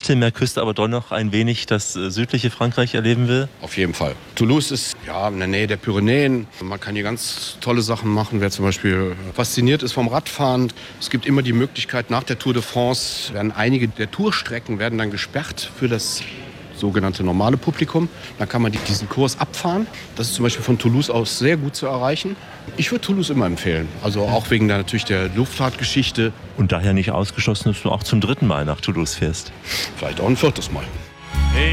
Mittelmeerküste, aber doch noch ein wenig das südliche Frankreich erleben will? Auf jeden Fall. Toulouse ist in der Nähe der Pyrenäen. Man kann hier ganz tolle Sachen machen. Wer zum Beispiel fasziniert ist vom Radfahren, es gibt immer die Möglichkeit, nach der Tour de France werden einige der Tourstrecken werden dann gesperrt für das sogenannte normale Publikum. Dann kann man diesen Kurs abfahren. Das ist zum Beispiel von Toulouse aus sehr gut zu erreichen. Ich würde Toulouse immer empfehlen. Also auch wegen natürlich der Luftfahrtgeschichte. Und daher nicht ausgeschlossen, dass du auch zum 3. Mal nach Toulouse fährst? Vielleicht auch ein 4. Mal.